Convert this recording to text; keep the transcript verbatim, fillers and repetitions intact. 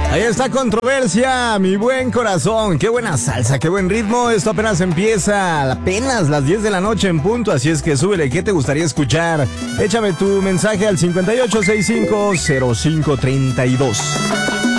Ahí está Controversia, mi buen corazón. Qué buena salsa, qué buen ritmo. Esto apenas empieza, apenas las diez de la noche en punto. Así es que súbele, ¿qué te gustaría escuchar? Échame tu mensaje al cincuenta y ocho sesenta y cinco cero cinco treinta y dos.